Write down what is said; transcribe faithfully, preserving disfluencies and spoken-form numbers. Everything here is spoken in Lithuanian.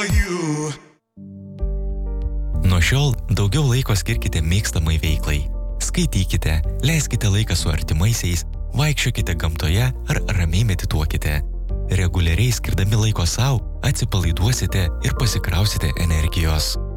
Nuo šiol daugiau laiko skirkite mėgstamai veiklai. Skaitykite, leiskite laiką su artimaisiais, vaikščiokite gamtoje ar ramiai medituokite. Reguliariai skirdami laiko sau, atsipalaiduosite ir pasikrausite energijos.